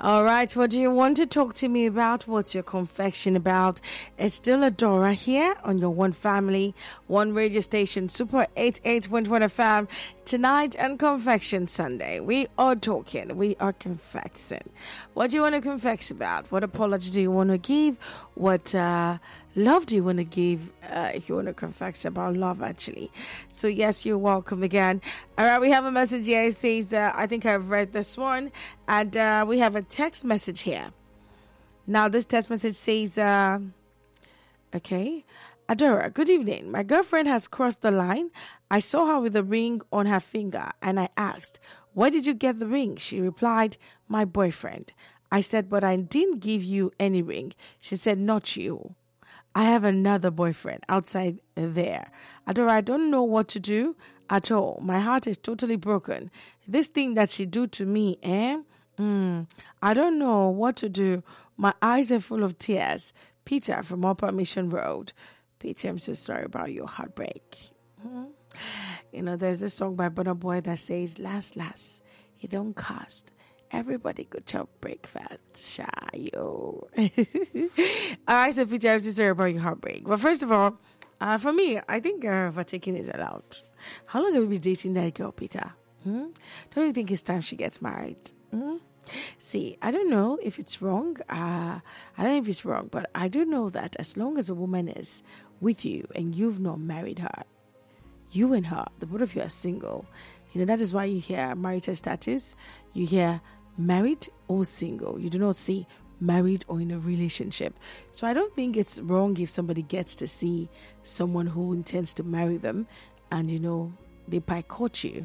All right, what do you want to talk to me about? What's your confession about? It's still Adora here on your One Family, One Radio Station, Super 88.1 FM. Tonight on Confection Sunday, we are talking, we are confessing. What do you want to confess about? What apology do you want to give? What love do you want to give if you want to confess about love, actually? So, yes, you're welcome again. All right, we have a message here. It says, I think I've read this one. And we have a text message here. Now, this text message says, okay. Adora, good evening. My girlfriend has crossed the line. I saw her with a ring on her finger and I asked, where did you get the ring? She replied, my boyfriend. I said, but I didn't give you any ring. She said, not you. I have another boyfriend outside there. Adora, I don't know what to do at all. My heart is totally broken. This thing that she do to me, I don't know what to do. My eyes are full of tears. Peter from Upper Mission Road. Peter, I'm so sorry about your heartbreak. You know, there's this song by Burna Boy that says, last, he don't cast. Everybody could chop breakfast, shy, yo. All right, so Peter, I'm so sorry about your heartbreak. But first of all, for me, I think overtaking is allowed. How long have we been dating that girl, Peter? Don't you think it's time she gets married? See, I don't know if it's wrong. I don't know if it's wrong, but I do know that as long as a woman is with you and you've not married her, you and her, the both of you are single. You know, that is why you hear marital status. You hear married or single. You do not see married or in a relationship. So I don't think it's wrong if somebody gets to see someone who intends to marry them and, you know, they pie-court you.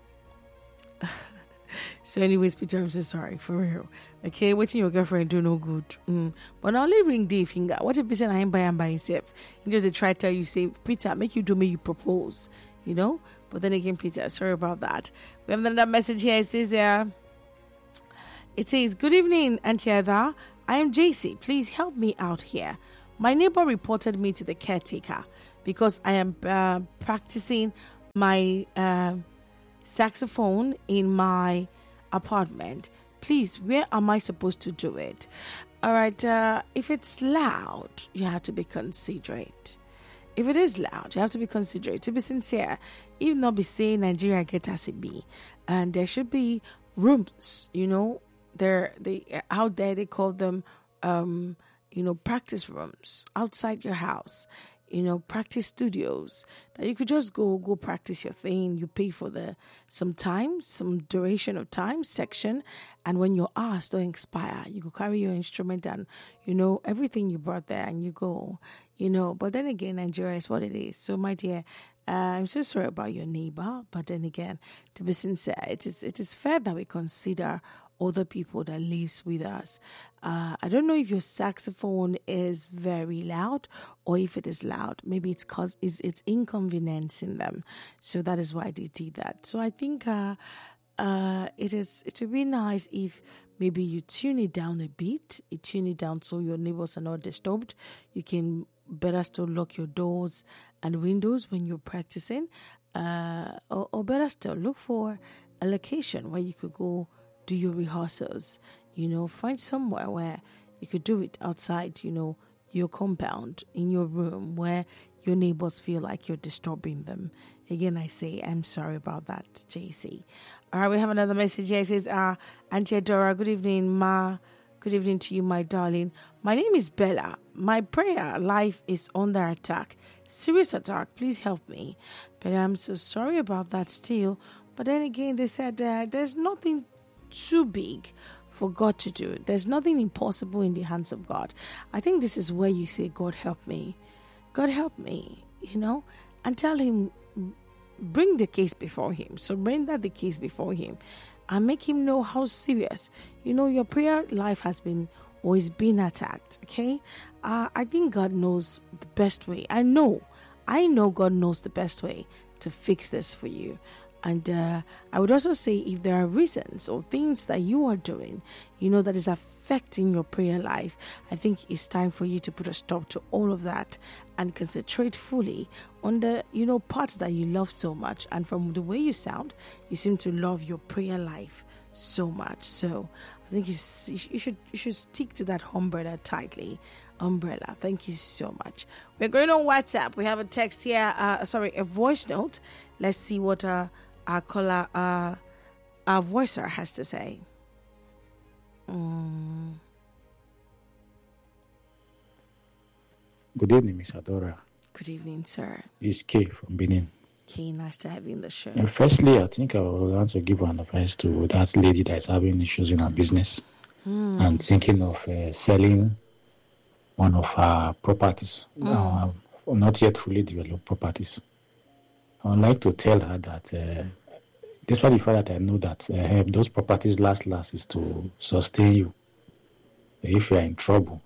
So anyways, Peter, I'm so sorry, for real. Okay, waiting your girlfriend do no good. But now only ring the finger. What if person I am by himself? He just try to tell you, say, Peter, make you do me, you propose. You know? But then again, Peter, sorry about that. We have another message here. It says, good evening, Auntie Ada. I am JC. Please help me out here. My neighbor reported me to the caretaker because I am practicing my saxophone in my apartment. Please, where am I supposed to do it? All right, if it's loud, you have to be considerate. If it is loud, you have to be considerate. To be sincere, even not be saying Nigeria get as it be. And there should be rooms, you know, out there they call them practice rooms outside your house. You know, practice studios that you could just go practice your thing. You pay for some time, some duration of time section. And when your hours don't expire, you go carry your instrument and, you know, everything you brought there and you go, you know. But then again, Nigeria is what it is. So my dear, I'm so sorry about your neighbor. But then again, to be sincere, it is fair that we consider other people that lives with us. I don't know if your saxophone is very loud or if it is loud. Maybe it's because it's inconveniencing them. So that is why they did that. So I think it would be nice if maybe you tune it down a bit. You tune it down so your neighbors are not disturbed. You can better still lock your doors and windows when you're practicing. Or better still, look for a location where you could go do your rehearsals, you know, find somewhere where you could do it outside, you know, your compound, in your room, where your neighbors feel like you're disturbing them. Again, I say, I'm sorry about that, JC. All right, we have another message here. It says, Auntie Adora, good evening, Ma. Good evening to you, my darling. My name is Bella. My prayer life is under attack. Serious attack. Please help me. But I'm so sorry about that still. But then again, they said there's nothing too big for God to do. There's nothing impossible in the hands of God. I think this is where you say, God help me. God help me, you know, and tell him, bring the case before him. Surrender the case before him and make him know how serious, you know, your prayer life has been or is being attacked. Okay. I think God knows the best way. I know God knows the best way to fix this for you. And I would also say if there are reasons or things that you are doing, you know, that is affecting your prayer life, I think it's time for you to put a stop to all of that and concentrate fully on the, parts that you love so much. And from the way you sound, you seem to love your prayer life so much. So I think you should stick to that umbrella tightly. Umbrella. Thank you so much. We're going on WhatsApp. We have a text here. A voice note. Let's see what our caller, our voicer has to say. Good evening, Miss Adora. Good evening, sir. It's Kay from Benin. Kay, nice to have you in the show. Firstly, I think I would want to give an advice to that lady that is having issues in her business and thinking of selling one of her properties, not yet fully developed properties. I would like to tell her that despite the fact that I know that those properties last is to sustain you if you are in trouble.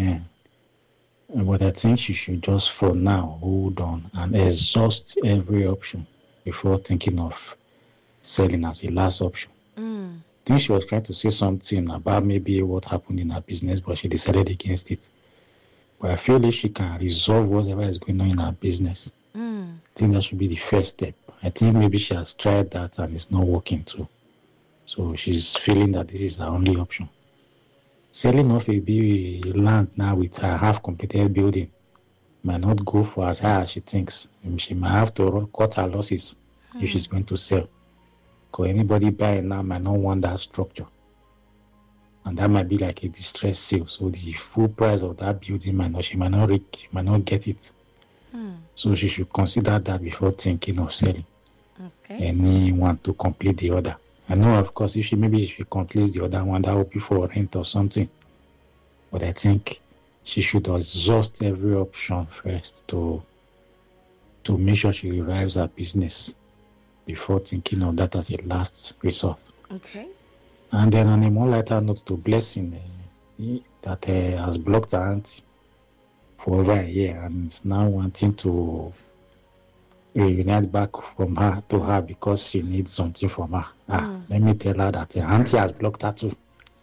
But I think she should just for now hold on and exhaust every option before thinking of selling as a last option. I think she was trying to say something about maybe what happened in her business, but she decided against it. But I feel if she can resolve whatever is going on in her business, I think that should be the first step. I think maybe she has tried that and it's not working too. So she's feeling that this is her only option. Selling off a land now with her half-completed building might not go for as high as she thinks. She might have to cut her losses if she's going to sell. Because anybody buying now might not want that structure. And that might be like a distress sale. So the full price of that building she might not get it. So she should consider that before thinking of selling. Okay. Anyone to complete the order. I know, of course, if she completes the other one, that will be for rent or something. But I think she should exhaust every option first to make sure she revives her business before thinking of that as a last resort. Okay. And then on a more lighter note to Blessing, that has blocked her auntie for over a year and is now wanting to reunite back from her to her because she needs something from her. Let me tell her that her auntie has blocked her too.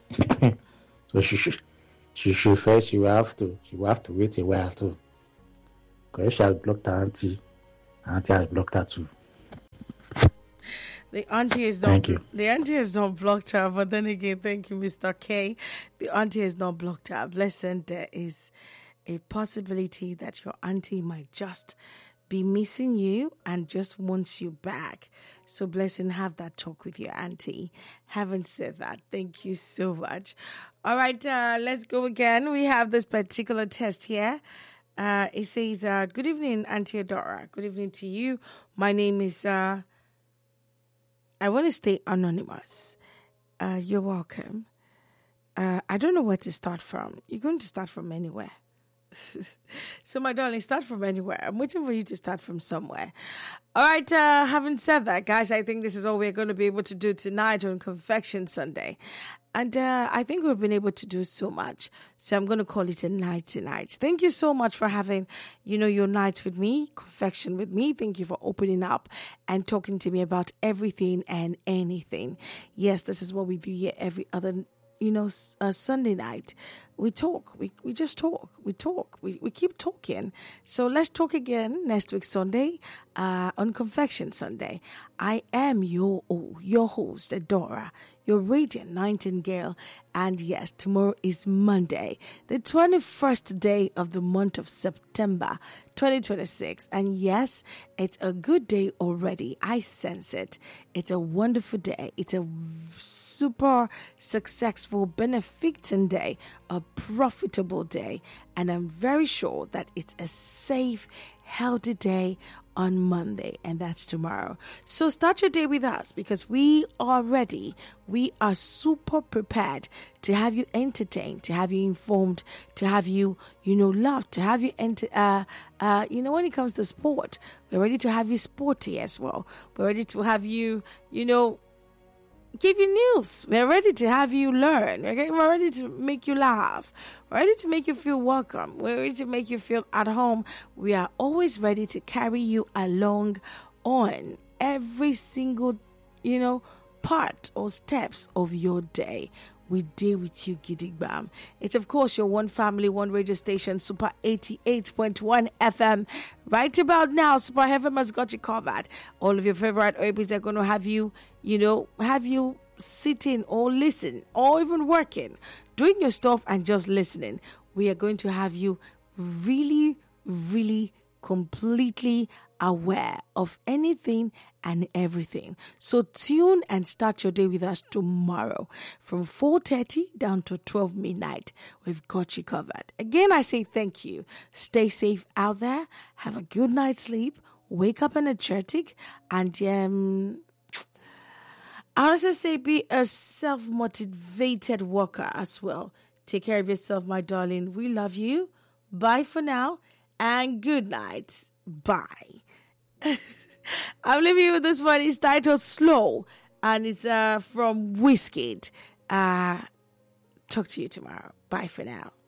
So she will have to wait a while too. Because if she has blocked her auntie has blocked her too. The auntie is not. Thank you. The auntie has not blocked her, but then again, thank you, Mr. K. The auntie has not blocked her. Listen, there is a possibility that your auntie might just be missing you and just wants you back. So Blessing, have that talk with your auntie. Having said that, thank you so much. All right, let's go again. We have this particular test here. It says, good evening, Auntie Adora. Good evening to you. My name is, I want to stay anonymous. You're welcome. I don't know where to start from. You're going to start from anywhere. So, my darling, start from anywhere. I'm waiting for you to start from somewhere. All right, having said that, guys, I think this is all we're going to be able to do tonight on Confection Sunday. And I think we've been able to do so much. So I'm going to call it a night tonight. Thank you so much for having, your nights with me, Confection with me. Thank you for opening up and talking to me about everything and anything. Yes, this is what we do here every other Sunday night. We talk. We just talk. We talk. We keep talking. So let's talk again next week Sunday on Confection Sunday. I am your host, Adora, your radiant nightingale. And yes, tomorrow is Monday, the 21st day of the month of September 2026. And yes, it's a good day already. I sense it. It's a wonderful day. It's a super successful, benefiting day, a profitable day. And I'm very sure that it's a safe, healthy day on Monday, and that's tomorrow. So start your day with us because we are ready. We are super prepared to have you entertained, to have you informed, to have you, loved, to have you when it comes to sport, we're ready to have you sporty as well. We're ready to have you, give you news. We're ready to have you learn. We're ready to make you laugh. We're ready to make you feel welcome. We're ready to make you feel at home. We are always ready to carry you along on every single, part or steps of your day. We deal with you, Gidigbam. It's, of course, your one family, one radio station, Super 88.1 FM. Right about now, Super FM has got you covered. All of your favorite OAPs are going to have you, have you sitting or listen or even working, doing your stuff and just listening. We are going to have you really, really completely aware of anything and everything. So tune and start your day with us tomorrow from 4:30 down to 12 midnight. We've got you covered. Again, I say thank you. Stay safe out there. Have a good night's sleep. Wake up energetic. And I also say be a self-motivated worker as well. Take care of yourself, my darling. We love you. Bye for now and good night. Bye. I'm leaving you with this one. It's titled Slow and it's from Wizkid. Talk to you tomorrow. Bye for now.